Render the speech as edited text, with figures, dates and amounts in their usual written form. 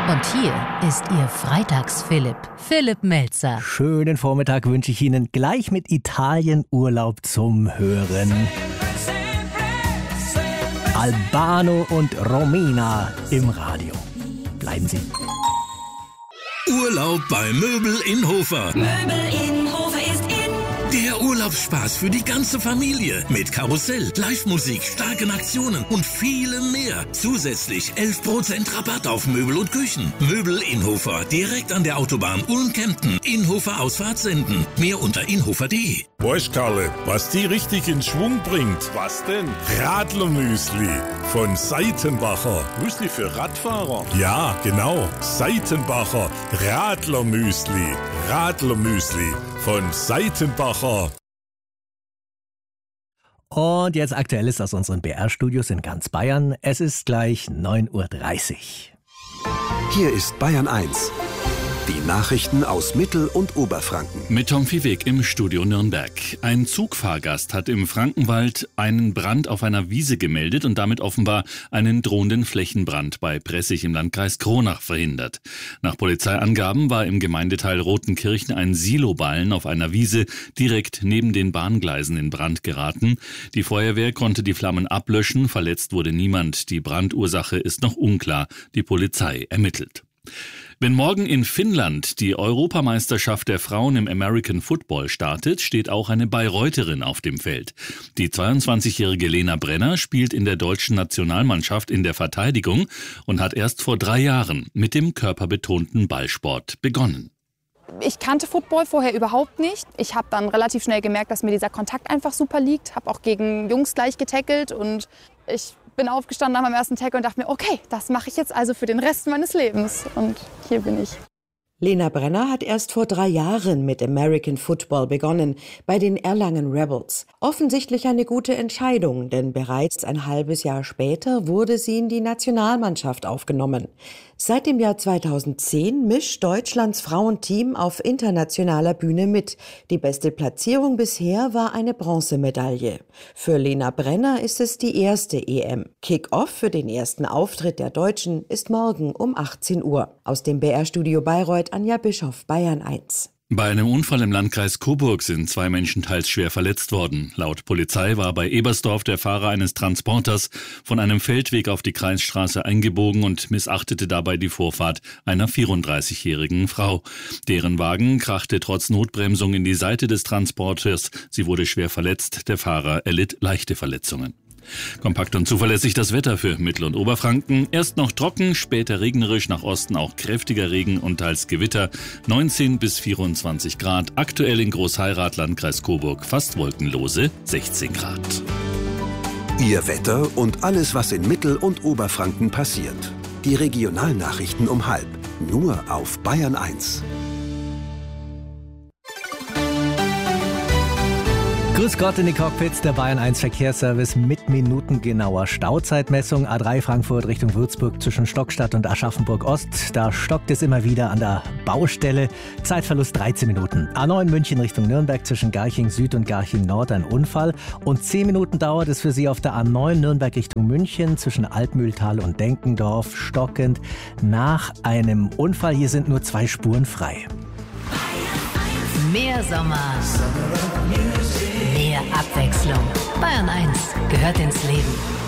Und hier ist Ihr Freitags-Philipp, Philipp Melzer. Schönen Vormittag wünsche ich Ihnen gleich mit Italien-Urlaub zum Hören. Albano und Romina im Radio. Bleiben Sie. Urlaub bei Möbel in Hofer. Möbel in Hofer ist in. Der Urlaubsspaß für die ganze Familie. Mit Karussell, Live-Musik, starken Aktionen und vielem mehr. Zusätzlich 11% Rabatt auf Möbel und Küchen. Möbel in Hofer, direkt an der Autobahn Ulm-Kempten. Inhofer Ausfahrt senden. Mehr unter inhofer.de. Weißt, Karle, was die richtig in Schwung bringt? Was denn? Radlermüsli von Seitenbacher. Müsli für Radfahrer? Ja, genau. Seitenbacher Radlermüsli. Radlermüsli von Seitenbacher. Und jetzt Aktuelles aus unseren BR-Studios in ganz Bayern. Es ist gleich 9:30 Uhr. Hier ist Bayern 1. Die Nachrichten aus Mittel- und Oberfranken. Mit Tom Viehweg im Studio Nürnberg. Ein Zugfahrgast hat im Frankenwald einen Brand auf einer Wiese gemeldet und damit offenbar einen drohenden Flächenbrand bei Pressig im Landkreis Kronach verhindert. Nach Polizeiangaben war im Gemeindeteil Rotenkirchen ein Siloballen auf einer Wiese direkt neben den Bahngleisen in Brand geraten. Die Feuerwehr konnte die Flammen ablöschen, verletzt wurde niemand. Die Brandursache ist noch unklar. Die Polizei ermittelt. Wenn morgen in Finnland die Europameisterschaft der Frauen im American Football startet, steht auch eine Bayreutherin auf dem Feld. Die 22-jährige Lena Brenner spielt in der deutschen Nationalmannschaft in der Verteidigung und hat erst vor 3 Jahren mit dem körperbetonten Ballsport begonnen. Ich kannte Football vorher überhaupt nicht. Ich habe dann relativ schnell gemerkt, dass mir dieser Kontakt einfach super liegt. Habe auch gegen Jungs gleich getackelt und ich bin aufgestanden nach meinem ersten Tackle und dachte mir, okay, das mache ich jetzt also für den Rest meines Lebens. Und hier bin ich. Lena Brenner hat erst vor 3 Jahren mit American Football begonnen, bei den Erlangen Rebels. Offensichtlich eine gute Entscheidung, denn bereits ein halbes Jahr später wurde sie in die Nationalmannschaft aufgenommen. Seit dem Jahr 2010 mischt Deutschlands Frauenteam auf internationaler Bühne mit. Die beste Platzierung bisher war eine Bronzemedaille. Für Lena Brenner ist es die erste EM. Kick-off für den ersten Auftritt der Deutschen ist morgen um 18 Uhr. Aus dem BR-Studio Bayreuth, Anja Bischoff, Bayern 1. Bei einem Unfall im Landkreis Coburg sind 2 Menschen teils schwer verletzt worden. Laut Polizei war bei Ebersdorf der Fahrer eines Transporters von einem Feldweg auf die Kreisstraße eingebogen und missachtete dabei die Vorfahrt einer 34-jährigen Frau. Deren Wagen krachte trotz Notbremsung in die Seite des Transporters. Sie wurde schwer verletzt. Der Fahrer erlitt leichte Verletzungen. Kompakt und zuverlässig das Wetter für Mittel- und Oberfranken. Erst noch trocken, später regnerisch, nach Osten auch kräftiger Regen und teils Gewitter. 19 bis 24 Grad. Aktuell in Großheirat, Landkreis Coburg, fast wolkenlose 16 Grad. Ihr Wetter und alles, was in Mittel- und Oberfranken passiert. Die Regionalnachrichten um 12:30. Nur auf Bayern 1. Grüß Gott in die Cockpits, der Bayern 1 Verkehrsservice mit minutengenauer Stauzeitmessung. A3 Frankfurt Richtung Würzburg zwischen Stockstadt und Aschaffenburg Ost. Da stockt es immer wieder an der Baustelle. Zeitverlust 13 Minuten. A9 München Richtung Nürnberg zwischen Garching Süd und Garching Nord ein Unfall. Und 10 Minuten dauert es für Sie auf der A9 Nürnberg Richtung München zwischen Altmühltal und Denkendorf stockend nach einem Unfall. Hier sind nur 2 Spuren frei. Mehr Sommer, mehr Abwechslung. Bayern 1 gehört ins Leben.